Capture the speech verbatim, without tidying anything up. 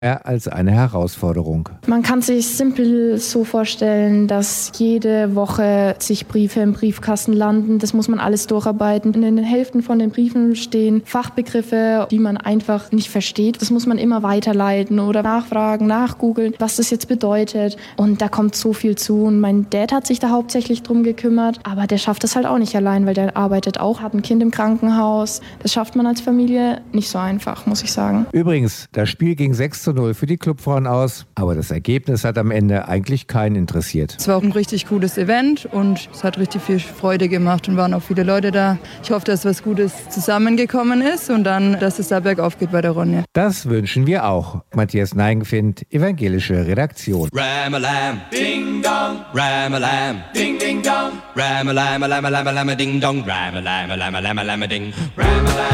Mehr als eine Herausforderung. Man kann sich simpel so vorstellen, dass jede Woche sich Briefe im Briefkasten landen. Das muss man alles durcharbeiten. In den Hälften von den Briefen stehen Fachbegriffe, die man einfach nicht versteht. Das muss man immer weiterleiten oder nachfragen, nachgoogeln, was das jetzt bedeutet. Und da kommt so viel zu. Und mein Dad hat sich da hauptsächlich drum gekümmert. Aber der schafft das halt auch nicht allein, weil der arbeitet auch, hat ein Kind im Krankenhaus. Das schafft man als Familie nicht so einfach, muss ich sagen. Übrigens, das Spiel ging sechs zu null für die Clubfrauen aus, aber das Ergebnis hat am Ende eigentlich keinen interessiert. Es war auch ein richtig cooles Event und es hat richtig viel Freude gemacht und waren auch viele Leute da. Ich hoffe, dass was Gutes zusammengekommen ist und dann, dass es da bergauf geht bei der Ronja. Das wünschen wir auch. Matthias Neigenfind, evangelische Redaktion. Ram-a-lam, ding dong, ram-a-lam, ding ding dong, ram-a-lam, lam-a-lam, lam-a-ding dong, ram-a-lam, lam-a-lam, lam-a-ding, ram-a-lam.